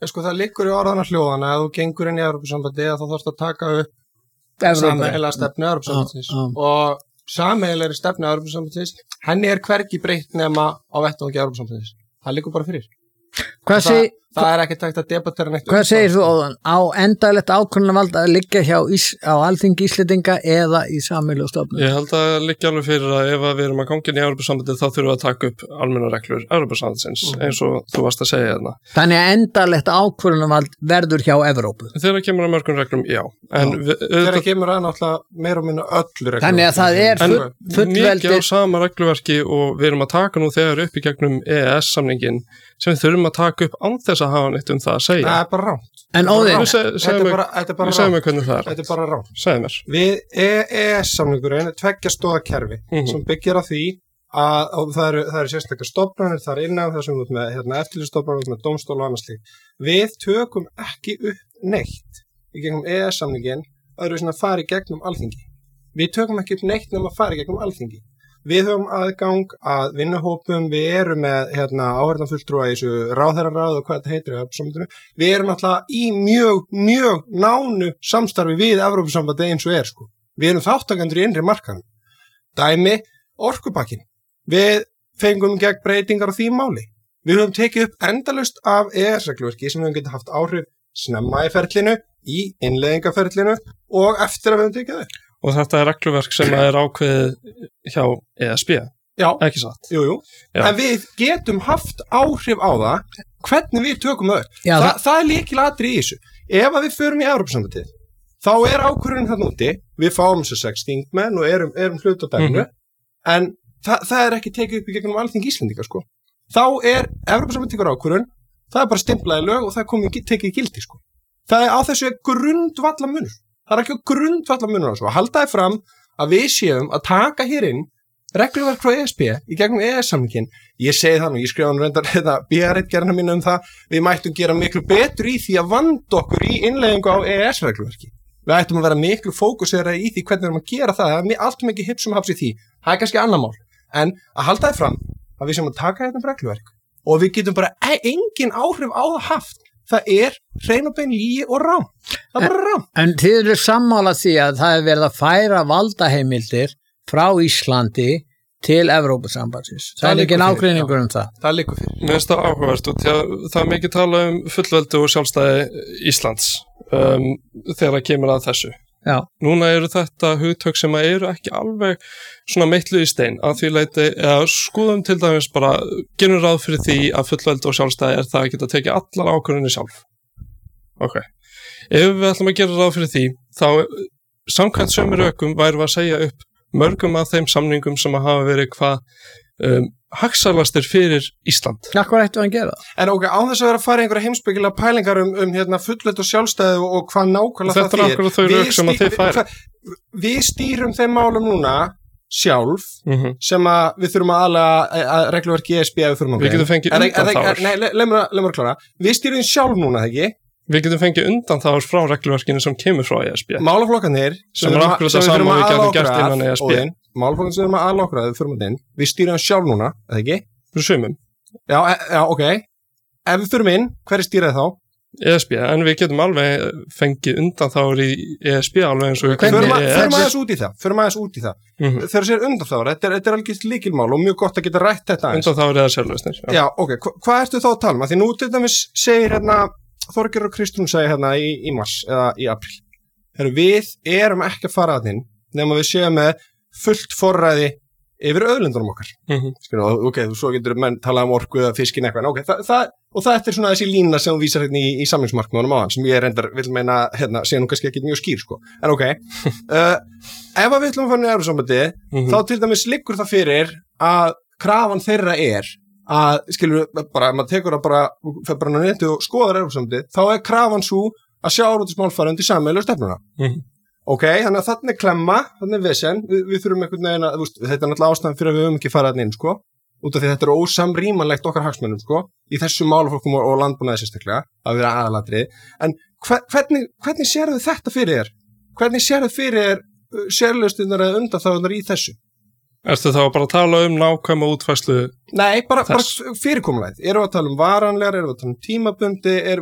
Sko það liggur í orðana hljóðana að þú gengur inn í Evrópusambandið að þá þarfst að taka upp sameiginlega stefnu Evrópusambandsins og sameiginlegri stefnu Evrópusambandsins henni hvergi breytt nema á vettvangi Evrópusambandsins. Það liggur bara fyrir. Það ekki tækt að debattera neitt. Hvað segir þú Óðan? Á endalegt ákvörðunarvald að liggja á Alþingi Íslendinga eða í sameiginlegu stofnun? Ég held að liggja alveg fyrir að ef við erum að ganga inn í Evrópusambandið þá þurfum við að taka upp almennar reglur Evrópusambandsins eins og þú varst að segja þarna. Þannig að endalegt ákvörðunarvald verður hjá Evrópu? Þegar kemur að mörgum reglum, já. Þegar kemur að náttúrulega meira og minna öllu reglum. Þannig að það mikið á sama regluverki og við erum að taka nú þegar upp í gegnum EES-samningin sem við þurfum að taka upp án þess að hafa neitt um það að segja. Það bara ránt. En Óðinn, segðu mig hvernig það er. Þetta bara ránt. Segðu mér. Við EES-samningurinn tveggja stoða kerfi sem byggir á því að það eru sérstaklega stofnanir þar innan þessum út með eftirlitsstofnanir, með dómstól og annars slíkt. Við tökum ekki upp neitt í gegnum EES-samningin öðru sem að fara í gegnum Alþingi. Við tökum ekki upp neitt nema að fara í gegnum Alþingi. Við höfum aðgang að vinnuhópum, við erum með áheyrnarfulltrúa í þessu ráðherraráð og hvað þetta heitir. Við erum alltaf í mjög nánu samstarfi við Evrópusambandið eins og sko. Við erum þáttakendur í innri markaðnum. Dæmi, orkupakkin. Við fengum gegn breytingar á því máli. Við höfum tekið upp endalaust af EES-regluverki sem við höfum getið haft áhrif snemma í ferlinu, í innleiðingaferlinu og eftir að við höfum tekið upp. Og þetta er regluverk sem er ákveðið hjá ESB, ekki satt? Jú. En við getum haft áhrif á það hvernig við tökum það er lykilatriði í þessu. Ef við förum í Evrópusambandið, þá er ákvörðunin þarna úti, við fáum þessu 6 þingmenn og erum hlut á dæminu, en það er ekki tekið upp í gegnum Alþingi Íslendinga, sko. Þá er Evrópusambandið ákvörðun, það er bara stimplað í lög og það tekið í gildi, sko. Það á þessu grundvallamunur. Það er ekki grundvallamunur á þessu. Að halda þið fram að við séum að taka hér inn regluverk frá ESB í gegnum EES-samningin. Ég segi það nú, ég skrifa reyndar BR-ritgerðina mína það, við mættum gera miklu betur í því að vanda okkur í innleiðingu á EES-regluverki. Við ættum að vera miklu fókusera í því hvernig við erum að gera það. Það er allt mikið hipsum haps í því. Það er kannski annar mál. En að halda þið fram að við séum að taka hérna regluverk og við getum bara engin áhrif á það haft. Það er hrein og bein lygi og rám. Það er bara rám. En þið eru sammála því að það er verið að færa valdaheimildir frá Íslandi til Evrópusambandsins. Það er ekki ágreiningur um það. Það liggur fyrir. Mér finnst það áhugavert og það er mikið talað um fullveldi og sjálfstæði Íslands þegar það kemur að þessu. Já. Núna eru þetta hugtök sem eru ekki alveg svona meitlu í stein að því leiti að skoðum til dæmis bara gerum ráð fyrir því að fullveldi og sjálfstæði er það að geta tekið allar ákvörðunni sjálf. Ok. Ef við ætlum að gera ráð fyrir því þá samkvæmt sömu rökum værum við að segja upp mörgum af þeim samningum sem hafa verið hagsalastir fyrir Ísland. Hvað ættu að gera? En ok, á þess að vera að fara í einhverja heimspekilega pælingar fullveldi og sjálfstæði og hvað nákvæmlega það þýðir. Þetta er akkurat þau rök sem að þið færa. Við stýrum þeim málum núna sjálf sem að við þurfum að regluverki ESB að við þurfum að Við getum fengið undanþágur. Nei, leið mér að klára. Við stýrum sjálf núna, það ekki? Við getum fengið undanþágur frá regluverkinu sem kemur frá ESB. Málaflokkarnir sem er akkurat það sama við getum gert innan ESB. Málaflokkarnir sem við aðla okkur að við förum inn. Við stýrum sjálf núna, eða ekki? Fyrir sumum. Já, ok. Ef við förum inn, hver er stýrað þá? ESB, en við getum alveg fengið undanþágur í ESB alveg eins og Förum aðeins út í það. Þegar sér undanþágur, þetta er alveg líkilmál og mjög gott að geta rætt þetta aðeins. Undanþágur eða sérlausnir. Já, ok. Hvað ertu þá að tala um? Því nú til dæmis segir Þorgerður Kristrún segir í mars eða í apríl. Við erum ekki að fara að þinn nema við séum með fullt forræði yfir auðlindunum okkar. Ok, svo getur menn talað um orku eða fiskin eitthvað. Ok, og þetta er svona þessi lína sem hún vísar í samningsmarkmiðunum á hann sem ég reyndar vil meina sé nú kannski ekki mjög skýr sko. En ok, ef við ætlum að fara í Evrópusambandið, þá til dæmis liggur það fyrir að krafan þeirra að maður tekur það fer bara á netið og skoðar Evrópusambandið, þá er krafan svo að sjávarútvegsmál fara undir sameiginlegu stefnuna. Ok, þannig að þarna er klemma, þarna er vesen, við þurfum einhvern veginn að, þetta er náttúrulega ástæðan fyrir að við höfum ekki farað inn, sko, út af því þetta er ósamrýmanlegt okkar hagsmunum, sko, í þessu málaflokkum og landbúnaði sérstaklega, að vera aðalatriði, en hvernig sérðu þetta fyrir þér? Hvernig sérðu fyrir þér sérlausnirnar eða undanþágurnar í þessu? Ertu þá bara að tala um nákvæma útfærslu? Nei, bara fyrirkomulægt. Erum við að tala um varanlegar, erum við að tala um tímabundi,